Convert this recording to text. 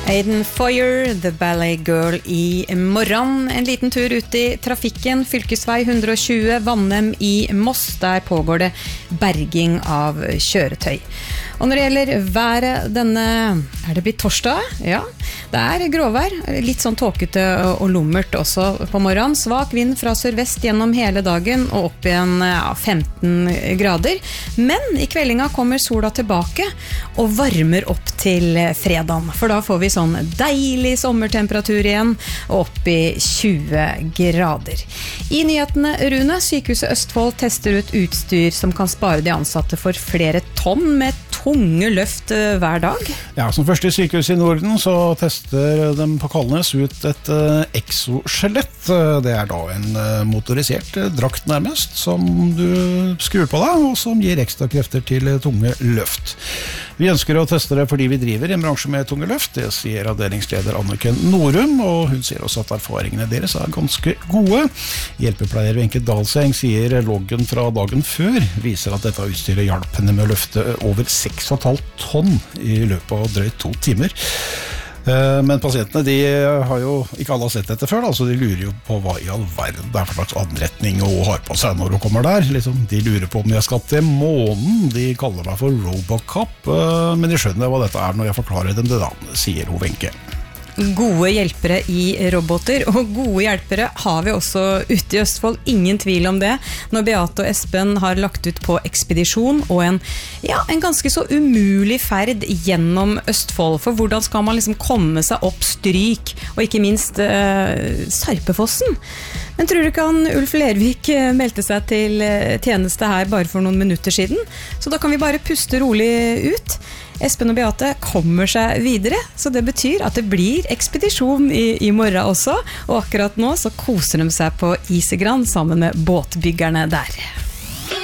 Aiden Foyer, The Ballet Girl I morgen. En liten tur ut I trafikken, fylkesvei 120, Vannem I Moss. Der pågår det berging av kjøretøy. Og når det gjelder været denne, det blitt torsdag? Ja, det gråvær, litt sånn tåkete og lummert også på morgenen. Svak vind fra sørvest gjennom hele dagen og opp igjen 15 grader. Men I kveldinga kommer sola tilbake og varmer opp til fredagen. For da får vi sånn deilig sommertemperatur igjen og opp I 20 grader. I nyhetene, Rune, Sykehuset Østfold tester ut utstyr som kan spare de ansatte for flere tonn med tunge løft hver dag. Ja, som første sykehus I Norden så tester de på Kalnes ut et exoskjelett. Det da en motorisert drakt nærmest, som du skrur på deg, og som gir ekstra krefter til tunge løft. Vi ønsker å teste det fordi vi driver I en bransje med tunge løft, det sier avdelingsleder Anniken Norum, og hun sier også at erfaringene deres ganske gode. Hjelpepleier Wenche Dalseng sier loggen fra dagen før viser at dette utstyret hjalp henne med å løfte over 6,5 tonn I løpet av drøyt 2 timer. Men pasientene, de har jo ikke alle sett dette før, så de lurer jo på hva I all verden det for slags anretning hun har på seg når hun kommer der. De lurer på om jeg skal til månen, de kaller meg for Robocop, men de skjønner hva dette når jeg forklarer dem det da, sier hun Wenche. Gode hjelpere I roboter, og gode hjelpere har vi også ute I Østfold, ingen tvil om det. Når Beate og Espen har lagt ut på ekspedisjon og en ganske så umulig ferd gjennom Østfold, for hvordan skal man liksom komme seg opp Stryk, og ikke minst Sarpefossen? Men tror du ikke Ulf Lervik meldte seg til tjeneste her bare for noen minutter siden? Så da kan vi bare puste rolig ut. Espen og Beate kommer seg videre, så det betyr at det blir ekspedisjon I morgen også, og akkurat nå så koser de seg på Isegran sammen med båtbyggerne der.